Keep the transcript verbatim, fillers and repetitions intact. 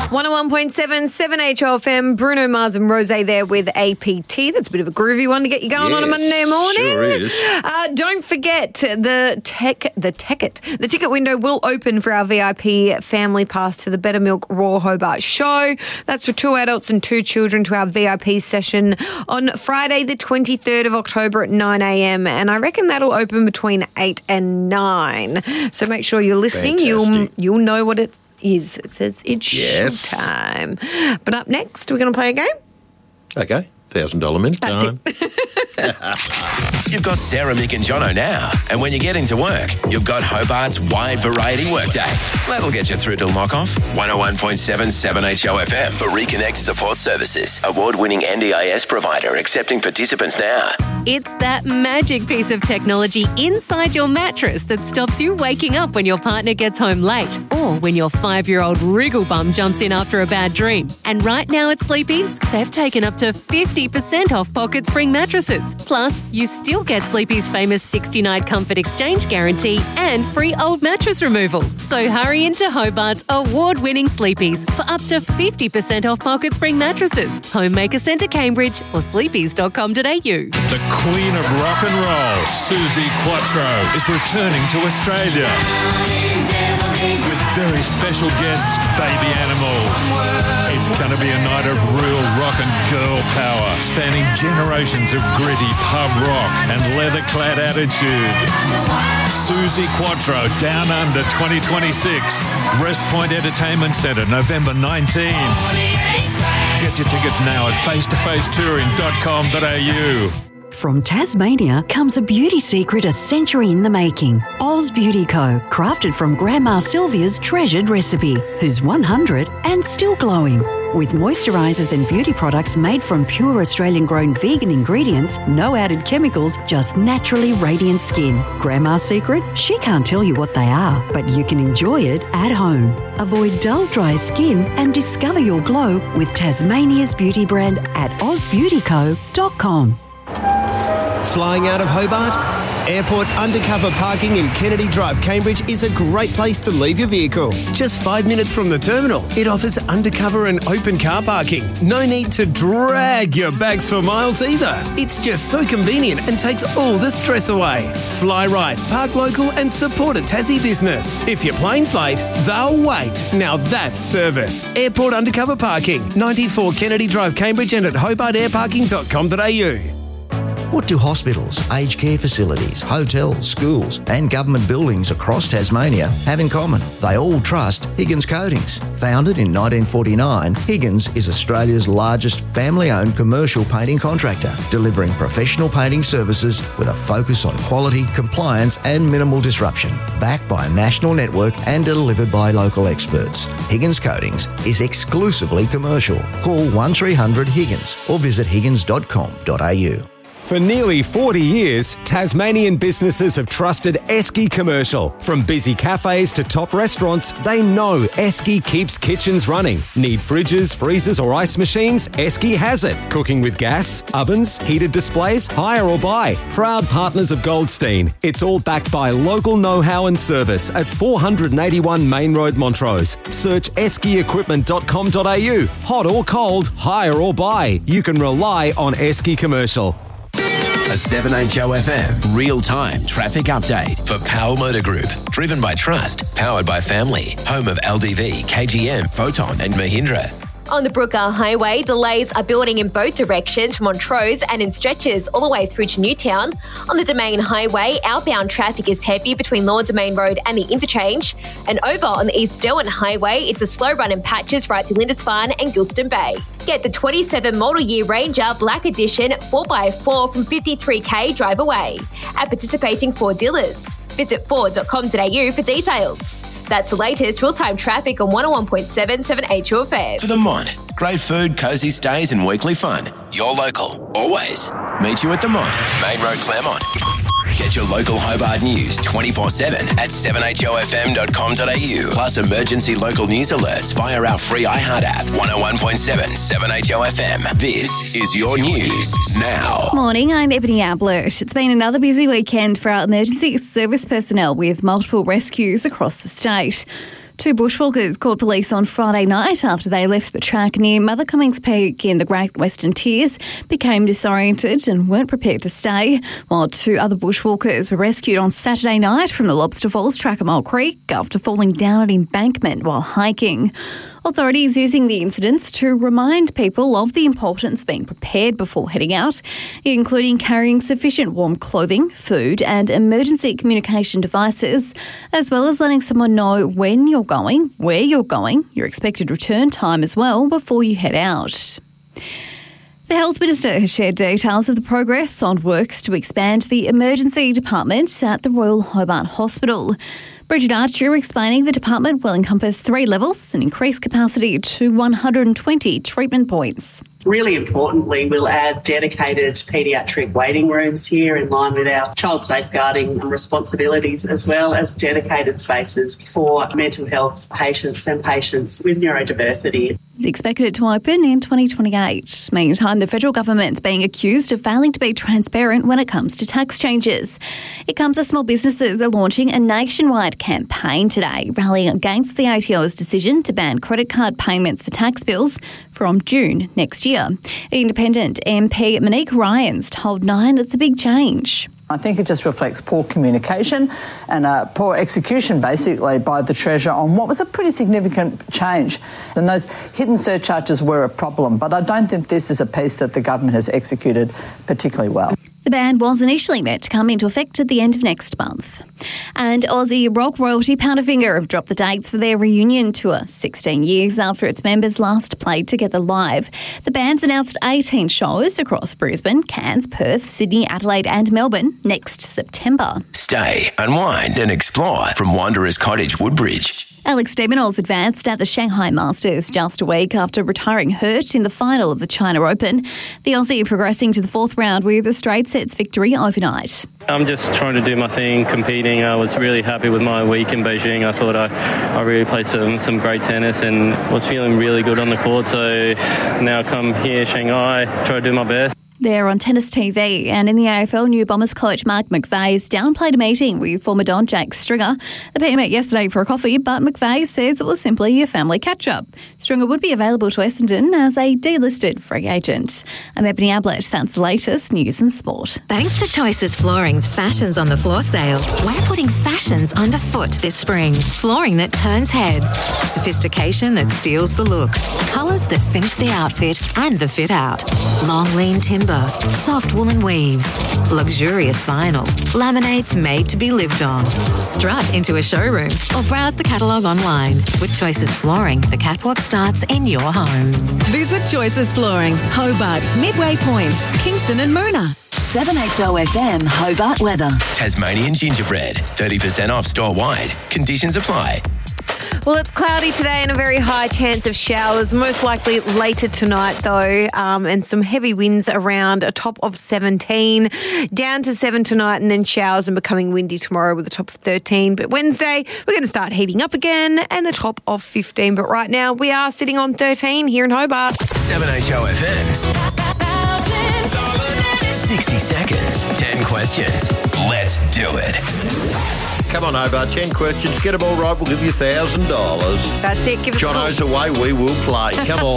one oh one point seven, seven H O F M, Bruno Mars and Rosé there with A P T. That's a bit of a groovy one to get you going yes, on a Monday morning. Sure is. Uh, don't forget the tech, the ticket. The ticket window will open for our V I P family pass to the Better Milk Raw Hobart show. That's for two adults and two children to our V I P session on Friday the twenty-third of October at nine a.m. And I reckon that'll open between eight and nine. So make sure you're listening. Fantastic. You'll you'll know what it is. It says it's Yes. showtime. But up next, we're going to play a game. Okay, one thousand dollars minute That's time. You've got Sarah, Mick and Jono now. And when you get into work, you've got Hobart's wide variety workday. That'll get you through till knock-off. one oh one point seven, seven H O F M for Reconnect Support Services. Award-winning N D I S provider accepting participants now. It's that magic piece of technology inside your mattress that stops you waking up when your partner gets home late or when your five-year-old wriggle bum jumps in after a bad dream. And right now at Sleepy's, they've taken up to fifty percent off Pocket Spring mattresses. Plus, you still get Sleepy's famous sixty-night comfort exchange guarantee and free old mattress removal. So hurry into Hobart's award-winning Sleepy's for up to fifty percent off Pocket Spring mattresses. Homemaker Centre Cambridge or sleepies dot com dot a u. The Queen of Rock and Roll, Susie Quattro, is returning to Australia with very special guests, Baby Animals. It's going to be a night of real rock and girl power, spanning generations of gritty pub rock and leather-clad attitude. Susie Quattro, Down Under twenty twenty-six, Rest Point Entertainment Centre, November nineteenth. Get your tickets now at face to face touring dot com dot a u. From Tasmania comes a beauty secret a century in the making. Oz Beauty Co. Crafted from Grandma Sylvia's treasured recipe, who's one hundred and still glowing. With moisturisers and beauty products made from pure Australian-grown vegan ingredients, no added chemicals, just naturally radiant skin. Grandma's secret? She can't tell you what they are, but you can enjoy it at home. Avoid dull, dry skin and discover your glow with Tasmania's beauty brand at oz beauty co dot com. Flying out of Hobart? Airport undercover parking in Kennedy Drive, Cambridge is a great place to leave your vehicle. Just five minutes from the terminal, it offers undercover and open car parking. No need to drag your bags for miles either. It's just so convenient and takes all the stress away. Fly right, park local and support a Tassie business. If your plane's late, they'll wait. Now that's service. Airport undercover parking, ninety-four Kennedy Drive, Cambridge and at hobart air parking dot com dot a u. What do hospitals, aged care facilities, hotels, schools and government buildings across Tasmania have in common? They all trust Higgins Coatings. Founded in nineteen forty-nine, Higgins is Australia's largest family-owned commercial painting contractor, delivering professional painting services with a focus on quality, compliance and minimal disruption. Backed by a national network and delivered by local experts. Higgins Coatings is exclusively commercial. Call one three hundred Higgins or visit higgins dot com dot a u. For nearly forty years, Tasmanian businesses have trusted Esky Commercial. From busy cafes to top restaurants, they know Esky keeps kitchens running. Need fridges, freezers or ice machines? Esky has it. Cooking with gas, ovens, heated displays, hire or buy. Proud partners of Goldstein. It's all backed by local know-how and service at four eighty-one Main Road, Montrose. Search esky equipment dot com dot a u. Hot or cold, hire or buy. You can rely on Esky Commercial. A seven H O F M real-time traffic update for Powell Motor Group. Driven by trust, powered by family. Home of L D V, K G M, Photon and Mahindra. On the Brooker Highway, delays are building in both directions from Montrose and in stretches all the way through to Newtown. On the Domain Highway, outbound traffic is heavy between Lawn Domain Road and the interchange. And over on the East Derwent Highway, it's a slow run in patches right to Lindisfarne and Gilston Bay. Get the twenty-seven model year Ranger Black Edition four by four from fifty-three k drive away at participating Ford dealers. Visit ford dot com dot a u for details. That's the latest real-time traffic on one oh one point seven, seven H O F M. For the Mont. Great food, cosy stays and weekly fun. You're local, always. Meet you at the Mont, Main Road, Claremont. Get your local Hobart news twenty-four seven at seven h o f m dot com dot a u. Plus emergency local news alerts via our free iHeart app. one oh one point seven, seven H O F M. This is your news now. Morning, I'm Ebony Ablert. It's been another busy weekend for our emergency service personnel with multiple rescues across the state. Two bushwalkers called police on Friday night after they left the track near Mother Cummings Peak in the Great Western Tiers, became disoriented and weren't prepared to stay, while two other bushwalkers were rescued on Saturday night from the Lobster Falls track at Mole Creek after falling down an embankment while hiking. Authorities using the incidents to remind people of the importance of being prepared before heading out, including carrying sufficient warm clothing, food and emergency communication devices, as well as letting someone know when you're going, where you're going, your expected return time as well before you head out. The Health Minister has shared details of the progress on works to expand the emergency department at the Royal Hobart Hospital. Bridget Archer explaining the department will encompass three levels and increase capacity to one hundred twenty treatment points. Really importantly, we'll add dedicated paediatric waiting rooms here in line with our child safeguarding responsibilities, as well as dedicated spaces for mental health patients and patients with neurodiversity. It's expected to open in twenty twenty-eight. Meantime, the federal government's being accused of failing to be transparent when it comes to tax changes. It comes as small businesses are launching a nationwide campaign today, rallying against the A T O's decision to ban credit card payments for tax bills from June next year. Independent M P Monique Ryans told Nine it's a big change. I think it just reflects poor communication and uh, poor execution, basically, by the Treasurer on what was a pretty significant change. And those hidden surcharges were a problem, but I don't think this is a piece that the government has executed particularly well. The ban was initially meant to come into effect at the end of next month. And Aussie rock royalty Powderfinger have dropped the dates for their reunion tour, sixteen years after its members last played together live. The band's announced eighteen shows across Brisbane, Cairns, Perth, Sydney, Adelaide and Melbourne next September. Stay, unwind and explore from Wanderers Cottage, Woodbridge. Alex de Minaur's advanced at the Shanghai Masters just a week after retiring hurt in the final of the China Open. The Aussie progressing to the fourth round with a straight sets victory overnight. I'm just trying to do my thing, competing. I was really happy with my week in Beijing. I thought I, I really played some, some great tennis and was feeling really good on the court. So now I come here, Shanghai, try to do my best. They're on Tennis T V, and in the A F L, new Bombers coach Mark McVeigh's downplayed a meeting with former Don Jake Stringer. The pair met yesterday for a coffee, but McVeigh says it was simply a family catch-up. Stringer would be available to Essendon as a delisted free agent. I'm Ebony Ablett. That's the latest news and sport. Thanks to Choices Flooring's Fashions on the Floor sale, we're putting fashions underfoot this spring. Flooring that turns heads, sophistication that steals the look, colours that finish the outfit and the fit out, long lean timber, soft woolen weaves, luxurious vinyl, laminates made to be lived on. Strut into a showroom or browse the catalogue online. With Choices Flooring, the catwalk starts in your home. Visit Choices Flooring, Hobart, Midway Point, Kingston and Moona. seven H O F M Hobart weather. Tasmanian gingerbread, thirty percent off store-wide. Conditions apply. Well, it's cloudy today and a very high chance of showers, most likely later tweenight though, um, and some heavy winds around a top of seventeen, down to seven tonight and then showers and becoming windy tomorrow with a top of thirteen. But Wednesday, we're going to start heating up again and a top of fifteen. But right now, we are sitting on thirteen here in Hobart. seven H O F M's sixty seconds, ten questions. Let's do it. Come on, Hobart, ten questions. Get them all right, we'll give you one thousand dollars. That's it. Give us a call. Jono's away, we will play. Come on.